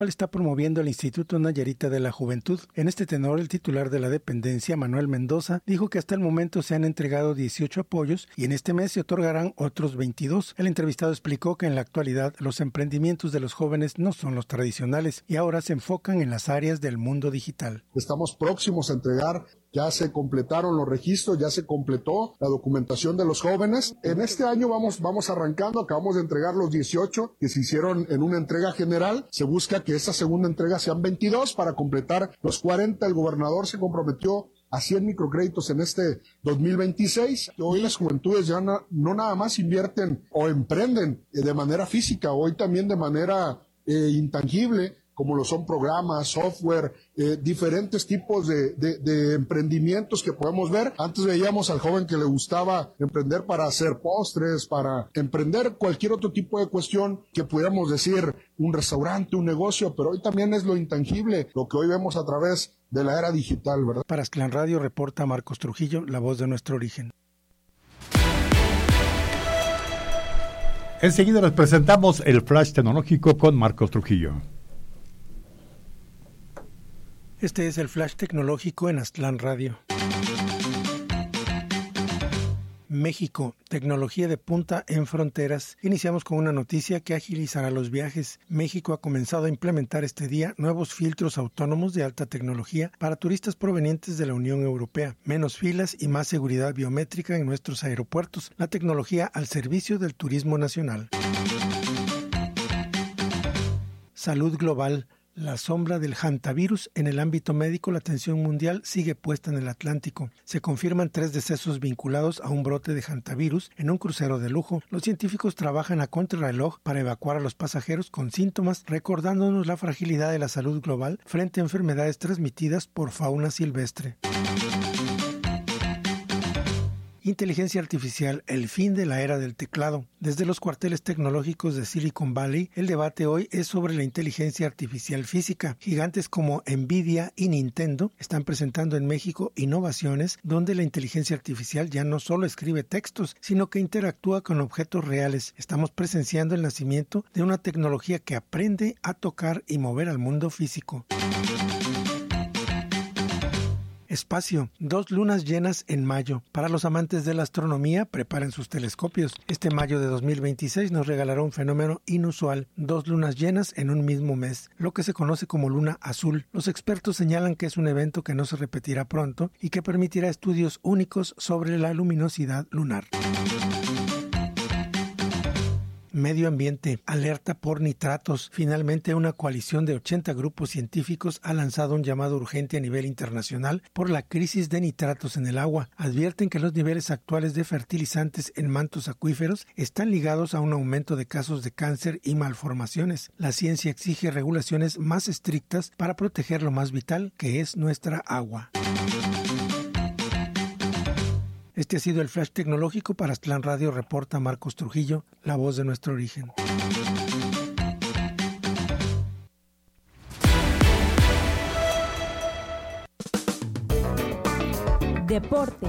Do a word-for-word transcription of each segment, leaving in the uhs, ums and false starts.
está promoviendo el Instituto Nayarita de la Juventud. En este tenor, el titular de la dependencia, Manuel Mendoza, dijo que hasta el momento se han entregado dieciocho apoyos y en este mes se otorgarán otros veintidós. El entrevistado explicó que en la actualidad los emprendimientos de los jóvenes no son los tradicionales y ahora se enfocan en las áreas del mundo digital. Estamos próximos a entregar. Ya se completaron los registros, ya se completó la documentación de los jóvenes. En este año vamos, vamos arrancando, acabamos de entregar los dieciocho que se hicieron en una entrega general. Se busca que esta segunda entrega sean veintidós para completar los cuarenta. El gobernador se comprometió a cien microcréditos en este dos mil veintiséis. Hoy las juventudes ya no, no nada más invierten o emprenden de manera física, hoy también de manera eh, intangible, como lo son programas, software, eh, diferentes tipos de, de, de emprendimientos que podemos ver. Antes veíamos al joven que le gustaba emprender para hacer postres, para emprender cualquier otro tipo de cuestión que pudiéramos decir un restaurante, un negocio, pero hoy también es lo intangible, lo que hoy vemos a través de la era digital, ¿verdad? Para Aztlán Radio reporta Marcos Trujillo, la voz de nuestro origen. Enseguida les presentamos el Flash Tecnológico con Marcos Trujillo. Este es el Flash Tecnológico en Aztlán Radio. México, tecnología de punta en fronteras. Iniciamos con una noticia que agilizará los viajes. México ha comenzado a implementar este día nuevos filtros autónomos de alta tecnología para turistas provenientes de la Unión Europea. Menos filas y más seguridad biométrica en nuestros aeropuertos. La tecnología al servicio del turismo nacional. Salud global. La sombra del hantavirus en el ámbito médico, la atención mundial sigue puesta en el Atlántico. Se confirman tres decesos vinculados a un brote de hantavirus en un crucero de lujo. Los científicos trabajan a contrarreloj para evacuar a los pasajeros con síntomas, recordándonos la fragilidad de la salud global frente a enfermedades transmitidas por fauna silvestre. Inteligencia artificial, el fin de la era del teclado. Desde los cuarteles tecnológicos de Silicon Valley, el debate hoy es sobre la inteligencia artificial física. Gigantes como Nvidia y Nintendo están presentando en México innovaciones donde la inteligencia artificial ya no solo escribe textos, sino que interactúa con objetos reales. Estamos presenciando el nacimiento de una tecnología que aprende a tocar y mover al mundo físico. Espacio, dos lunas llenas en mayo. Para los amantes de la astronomía, preparen sus telescopios. Este mayo de dos mil veintiséis nos regalará un fenómeno inusual, dos lunas llenas en un mismo mes, lo que se conoce como luna azul. Los expertos señalan que es un evento que no se repetirá pronto y que permitirá estudios únicos sobre la luminosidad lunar. Medio ambiente, alerta por nitratos. Finalmente, una coalición de ochenta grupos científicos ha lanzado un llamado urgente a nivel internacional por la crisis de nitratos en el agua. Advierten que los niveles actuales de fertilizantes en mantos acuíferos están ligados a un aumento de casos de cáncer y malformaciones. La ciencia exige regulaciones más estrictas para proteger lo más vital, que es nuestra agua. Este ha sido el Flash Tecnológico. Para Aztlán Radio reporta Marcos Trujillo, la voz de nuestro origen. Deportes.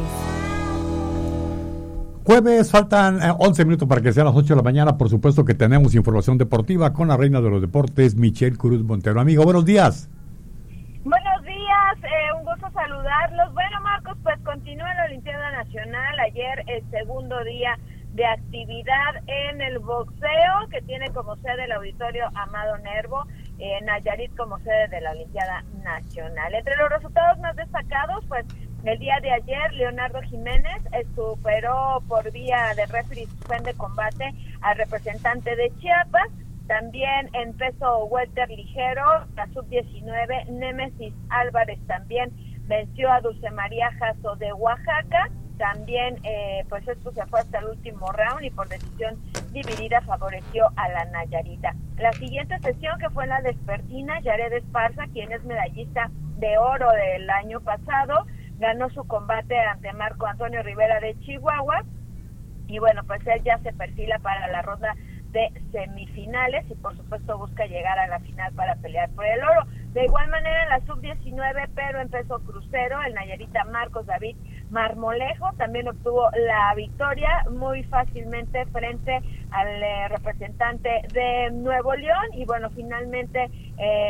Jueves, faltan once minutos para que sean las ocho de la mañana. Por supuesto que tenemos información deportiva con la reina de los deportes, Michelle Cruz Montero. Amigo, buenos días. Buenos días, eh, un gusto saludarlos. Bueno, Marcos, pues continúa la Olimpiada Nacional. Ayer el segundo día de actividad en el boxeo, que tiene como sede el Auditorio Amado Nervo, eh, Nayarit como sede de la Olimpiada Nacional. Entre los resultados más destacados, pues el día de ayer Leonardo Jiménez eh, superó por vía de referee suspende combate al representante de Chiapas. También en peso welter ligero, la sub diecinueve, Némesis Álvarez también venció a Dulce María Jasso de Oaxaca. También, eh, pues esto se fue hasta el último round y por decisión dividida favoreció a la Nayarita. La siguiente sesión, que fue en la vespertina, Yared Esparza, quien es medallista de oro del año pasado, ganó su combate ante Marco Antonio Rivera de Chihuahua. Y bueno, pues él ya se perfila para la ronda de semifinales y por supuesto busca llegar a la final para pelear por el oro. De igual manera en la sub diecinueve, pero en peso crucero, el Nayarita Marcos David Marmolejo también obtuvo la victoria muy fácilmente frente al eh, representante de Nuevo León, y bueno, finalmente eh,